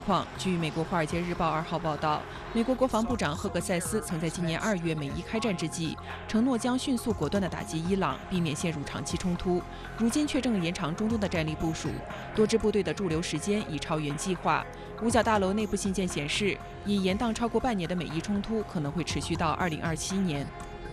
据美国《华尔街日报》2号报道，美国国防部长赫格塞斯曾在今年2月美伊开战之际，承诺将迅速果断地打击伊朗，避免陷入长期冲突。如今却正延长中东的战力部署，多支部队的驻留时间已超原计划。五角大楼内部信件显示，已延宕超过半年的美伊冲突可能会持续到2027年。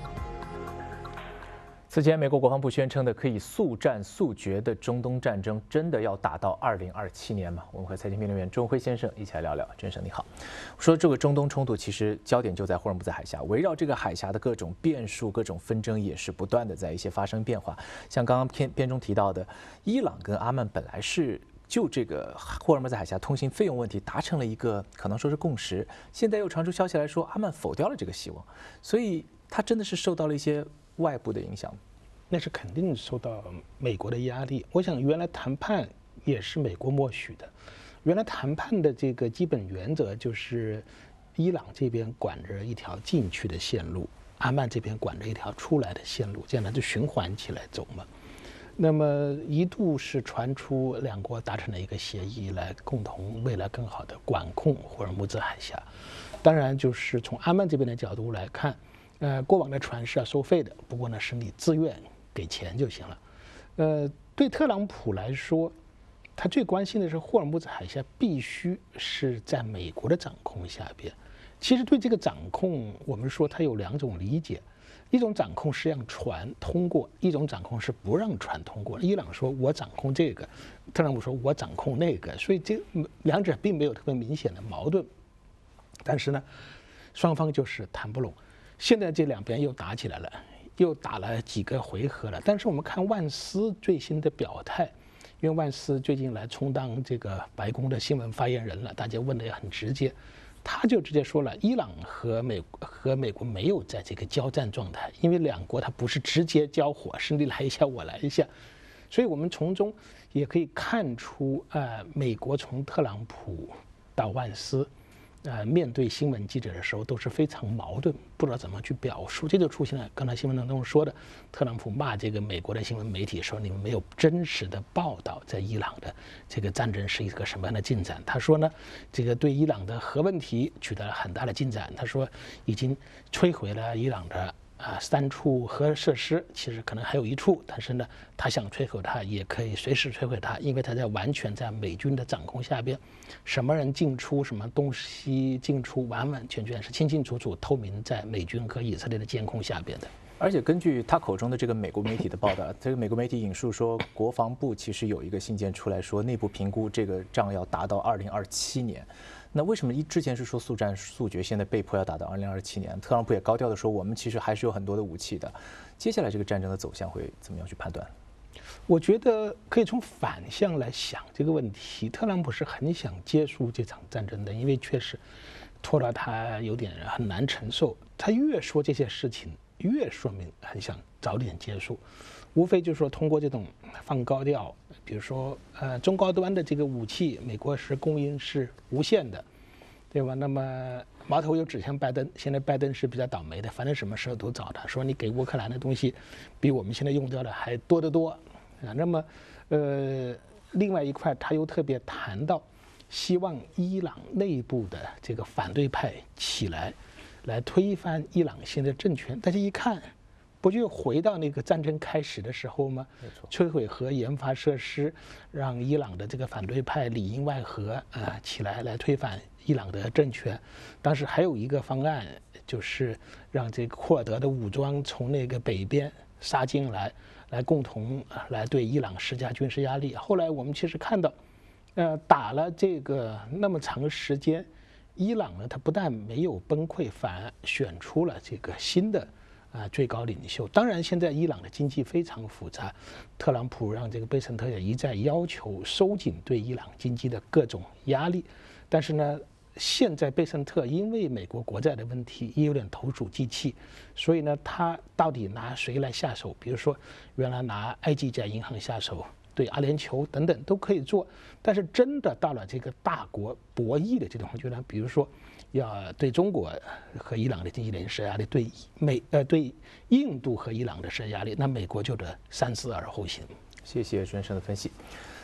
此前，美国国防部宣称的可以速战速决的中东战争，真的要打到2027年吗？我们和财经评论员钟辉先生一起来聊聊。先生你好，说这个中东冲突其实焦点就在霍尔木兹海峡，围绕这个海峡的各种变数、各种纷争也是不断的在一些发生变化。像刚刚片中提到的，伊朗跟阿曼本来是就这个霍尔木兹海峡通行费用问题达成了一个可能说是共识，现在又传出消息来说阿曼否掉了这个希望，所以它真的是受到了一些外部的影响。 那是肯定受到美国的压力。我想原来谈判也是美国默许的，原来谈判的这个基本原则就是伊朗这边管着一条进去的线路，阿曼这边管着一条出来的线路，这样它就循环起来走嘛。那么一度是传出两国达成了一个协议，来共同未来更好的管控霍尔木兹海峡。当然就是从阿曼这边的角度来看，过往的船是要收费的，不过呢是你自愿给钱就行了。对特朗普来说，他最关心的是霍尔木兹海峡必须是在美国的掌控下边。其实对这个掌控，我们说它有两种理解，一种掌控是让船通过，一种掌控是不让船通过。伊朗说我掌控这个，特朗普说我掌控那个，所以这两者并没有特别明显的矛盾。但是呢，双方就是谈不拢。现在这两边又打起来了，又打了几个回合了。但是我们看万斯最新的表态，因为万斯最近来充当这个白宫的新闻发言人了，大家问的也很直接，他就直接说了，伊朗和美国没有在这个交战状态，因为两国它不是直接交火，是你来一下我来一下。所以我们从中也可以看出，美国从特朗普到万斯。面对新闻记者的时候都是非常矛盾，不知道怎么去表述，这就出现了刚才新闻当中说的，特朗普骂这个美国的新闻媒体说你们没有真实的报道在伊朗的这个战争是一个什么样的进展。他说呢，这个对伊朗的核问题取得了很大的进展，他说已经摧毁了伊朗的3处核设施，其实可能还有1处，但是呢，他想摧毁它也可以随时摧毁它，因为它完全在美军的掌控下边，什么人进出，什么东西进出，完完全全是清清楚楚、透明，在美军和以色列的监控下边的。 而且根据他口中的这个美国媒体的报道，这个美国媒体引述说，国防部其实有一个信件出来说，内部评估这个仗要打到2027年。那为什么之前是说速战速决，现在被迫要打到2027年？特朗普也高调的说，我们其实还是有很多的武器的。接下来这个战争的走向会怎么样去判断？ 我觉得可以从反向来想这个问题。特朗普是很想结束这场战争的，因为确实拖到他有点很难承受。他越说这些事情，越说明很想早点结束。无非就是说通过这种放高调，比如说中高端的这个武器，美国是供应是无限的，对吧？那么矛头又指向拜登，现在拜登是比较倒霉的，反正什么时候都找他，说你给乌克兰的东西比我们现在用掉的还多得多啊。那么另外一块他又特别谈到，希望伊朗内部的这个反对派起来推翻伊朗现在政权。大家一看，不就回到那个战争开始的时候吗？摧毁核研发设施，让伊朗的这个反对派里应外合起来推翻伊朗的政权。当时还有一个方案，就是让这个库尔德的武装从那个北边杀进来共同来对伊朗施加军事压力。后来我们其实看到，打了这个那么长时间，伊朗呢，它不但没有崩溃，反而选出了这个新的最高领袖。当然，现在伊朗的经济非常复杂，特朗普让这个贝森特也一再要求收紧对伊朗经济的各种压力。但是呢，现在贝森特因为美国国债的问题也有点投鼠忌器，所以呢，他到底拿谁来下手？比如说，原来拿埃及这家银行下手，对阿联酋等等都可以做，但是真的到了这个大国博弈的这种阶段，比如说要对中国和伊朗的经济联系施加压力，对印度和伊朗的施加压力，那美国就得三思而后行。 谢谢孙生的分析。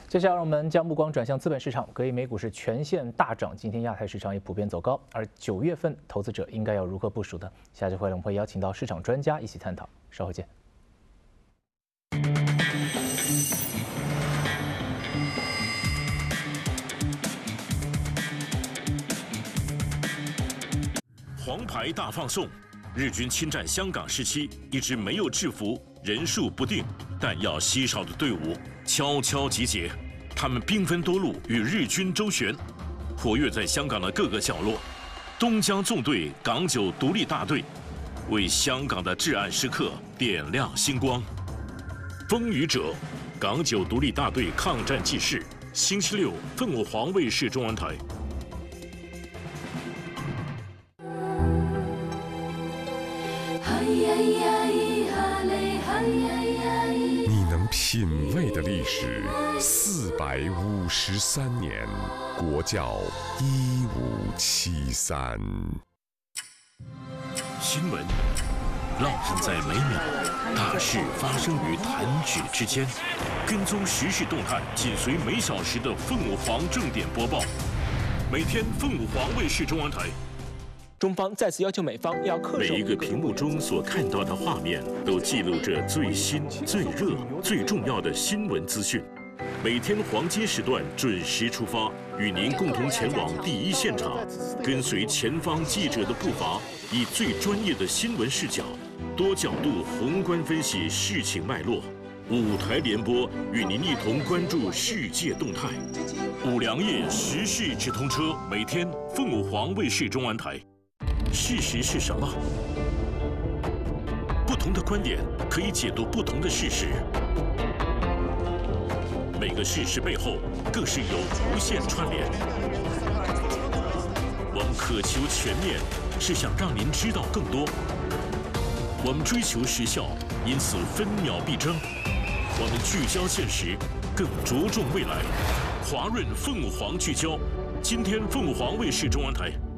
接下来，让我们将目光转向资本市场。隔夜美股是全线大涨，今天亚太市场也普遍走高。而9月份投资者应该要如何部署呢？下节回来我们会邀请到市场专家一起探讨。稍后见。 黄牌大放送，日军侵占香港时期，一支没有制服、人数不定、弹药稀少的队伍悄悄集结，他们兵分多路与日军周旋，活跃在香港的各个角落。东江纵队港九独立大队为香港的至暗时刻点亮星光。风雨者，港九独立大队抗战纪事，星期六凤凰黄卫视中文台。 你能品味的历史453年，国窖1573。 新闻烙印在每秒，大事发生于弹指之间。跟踪时事动态，紧随每小时的凤凰正点播报。每天凤凰卫视中文台。 中方再次要求美方要恪守每一个屏幕中所看到的画面，都记录着最新、最热、最重要的新闻资讯。每天黄金时段准时出发，与您共同前往第一现场，跟随前方记者的步伐，以最专业的新闻视角，多角度宏观分析事情脉络。5台联播，与您一同关注世界动态。5粮液时事直通车，每天凤凰卫视中文台。事实是什么？不同的观点可以解读不同的事实。每个事实背后更是有无限串联。我们渴求全面，是想让您知道更多。我们追求时效，因此分秒必争。我们聚焦现实，更着重未来。华润凤凰聚焦，今天凤凰卫视中文台。